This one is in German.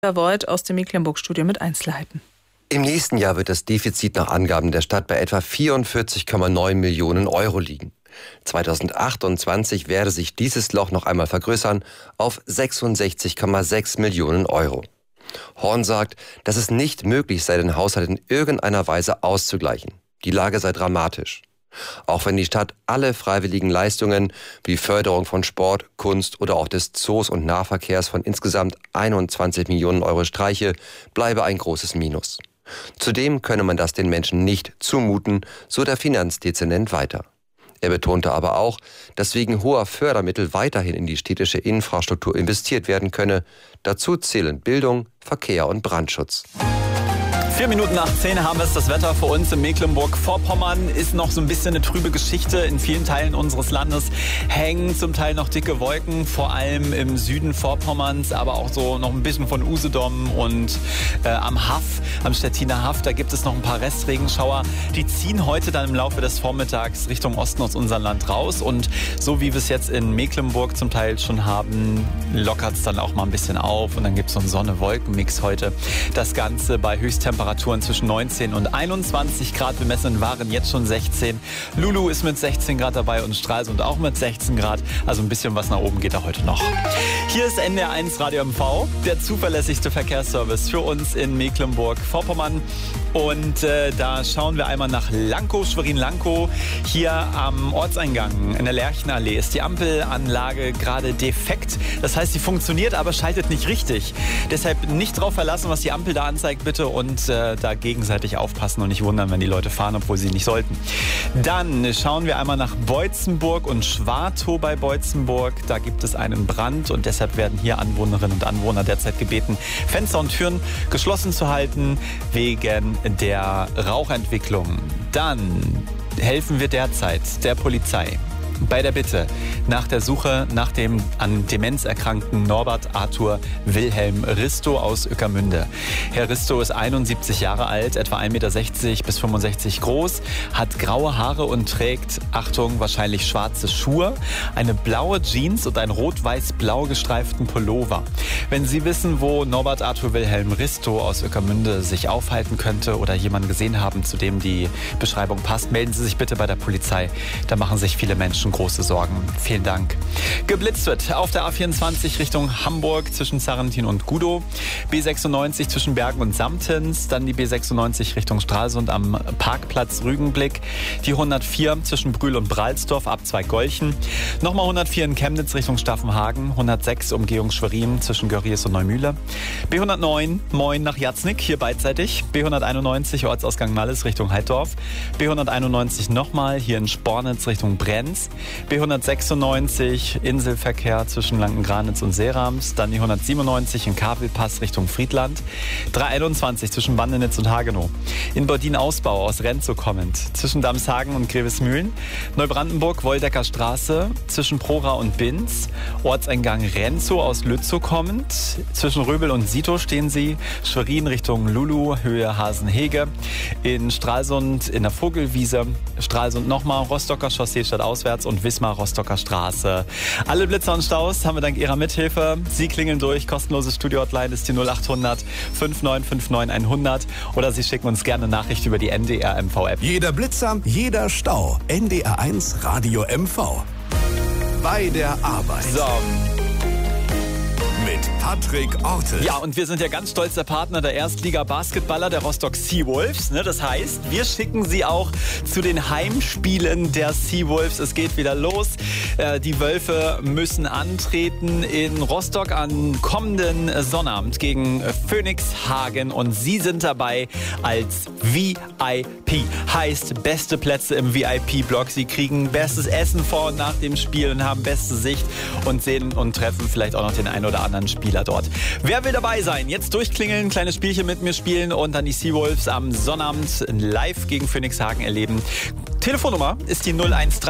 Voigt aus dem Mecklenburg-Studio mit Einzelheiten. Im nächsten Jahr wird das Defizit nach Angaben der Stadt bei etwa 44,9 Millionen Euro liegen. 2028 werde sich dieses Loch noch einmal vergrößern auf 66,6 Millionen Euro. Horn sagt, dass es nicht möglich sei, den Haushalt in irgendeiner Weise auszugleichen. Die Lage sei dramatisch. Auch wenn die Stadt alle freiwilligen Leistungen wie Förderung von Sport, Kunst oder auch des Zoos und Nahverkehrs von insgesamt 21 Millionen Euro streiche, bleibe ein großes Minus. Zudem könne man das den Menschen nicht zumuten, so der Finanzdezernent weiter. Er betonte aber auch, dass wegen hoher Fördermittel weiterhin in die städtische Infrastruktur investiert werden könne. Dazu zählen Bildung, Verkehr und Brandschutz. 4 Minuten nach 10 haben wir es. Das Wetter für uns in Mecklenburg-Vorpommern ist noch so ein bisschen eine trübe Geschichte. In vielen Teilen unseres Landes hängen zum Teil noch dicke Wolken, vor allem im Süden Vorpommerns, aber auch so noch ein bisschen von Usedom und am Haff, am Stettiner Haff. Da gibt es noch ein paar Restregenschauer. Die ziehen heute dann im Laufe des Vormittags Richtung Osten aus unserem Land raus. Und so wie wir es jetzt in Mecklenburg zum Teil schon haben, lockert es dann auch mal ein bisschen auf. Und dann gibt es so einen Sonne-Wolken-Mix heute. Das Ganze bei Höchsttemperaturen zwischen 19 und 21 Grad. Wir messen waren jetzt schon 16. Lulu ist mit 16 Grad dabei und Stralsund auch mit 16 Grad. Also ein bisschen was nach oben geht da heute noch. Hier ist NDR1 Radio MV, der zuverlässigste Verkehrsservice für uns in Mecklenburg-Vorpommern. Und da schauen wir einmal nach Lankow, Schwerin-Lankow. Hier am Ortseingang in der Lerchenallee ist die Ampelanlage gerade defekt. Das heißt, sie funktioniert, aber schaltet nicht richtig. Deshalb nicht drauf verlassen, was die Ampel da anzeigt, bitte. Und da gegenseitig aufpassen und nicht wundern, wenn die Leute fahren, obwohl sie nicht sollten. Dann schauen wir einmal nach Boitzenburg und Schwartow bei Boitzenburg. Da gibt es einen Brand und deshalb werden hier Anwohnerinnen und Anwohner derzeit gebeten, Fenster und Türen geschlossen zu halten, wegen der Rauchentwicklung. Dann helfen wir derzeit der Polizei bei der Bitte nach der Suche nach dem an Demenz erkrankten Norbert Arthur Wilhelm Risto aus Ueckermünde. Herr Risto ist 71 Jahre alt, etwa 1,60 Meter bis 65 groß, hat graue Haare und trägt, Achtung, wahrscheinlich schwarze Schuhe, eine blaue Jeans und einen rot-weiß-blau gestreiften Pullover. Wenn Sie wissen, wo Norbert Arthur Wilhelm Risto aus Ueckermünde sich aufhalten könnte oder jemanden gesehen haben, zu dem die Beschreibung passt, melden Sie sich bitte bei der Polizei. Da machen sich viele Menschen große Sorgen. Vielen Dank. Geblitzt wird auf der A24 Richtung Hamburg zwischen Sarrentin und Gudow. B96 zwischen Bergen und Samtens. Dann die B96 Richtung Stralsund am Parkplatz Rügenblick. Die 104 zwischen Brühl und Bralsdorf ab Zweigolchen. Nochmal 104 in Chemnitz Richtung Staffenhagen. 106 Umgehung Schwerin zwischen Görries und Neumühle. B109 Moin nach Jatznick, hier beidseitig. B191 Ortsausgang Malles Richtung Heidorf. B191 nochmal hier in Spornitz Richtung Brenz. B196 Inselverkehr zwischen Lanken-Granitz und Seerams. Dann die 197 in Kavelpass Richtung Friedland. 321 zwischen Bandenitz und Hagenow. In Bordin-Ausbau aus Renzow kommend zwischen Damshagen und Grevesmühlen. Neubrandenburg Woldecker Straße zwischen Prora und Binz. Ortseingang Renzow aus Lützow kommend. Zwischen Röbel und Sito stehen sie. Schwerin Richtung Lulu, Höhe Hasenhege. In Stralsund in der Vogelwiese. Stralsund nochmal Rostocker Chaussee stadtauswärts und Wismar Rostocker Straße. Alle Blitzer und Staus haben wir dank Ihrer Mithilfe. Sie klingeln durch. Kostenlose Studio-Hotline ist die 0800 5959 100 oder Sie schicken uns gerne eine Nachricht über die NDR MV-App. Jeder Blitzer, jeder Stau. NDR1 Radio MV. Bei der Arbeit. So. Mit Patrick Ortel. Ja, und wir sind ja ganz stolzer Partner der Erstliga-Basketballer der Rostock Seawolves. Das heißt, wir schicken Sie auch zu den Heimspielen der Seawolves. Es geht wieder los. Die Wölfe müssen antreten in Rostock am kommenden Sonnabend gegen Phoenix Hagen. Und Sie sind dabei als VIP. Heißt, beste Plätze im VIP-Block. Sie kriegen bestes Essen vor und nach dem Spiel und haben beste Sicht und sehen und treffen vielleicht auch noch den einen oder anderen Spieler dort. Wer will dabei sein? Jetzt durchklingeln, kleines Spielchen mit mir spielen und dann die Seawolves am Sonnabend live gegen Phoenix Hagen erleben. Telefonnummer ist die 0130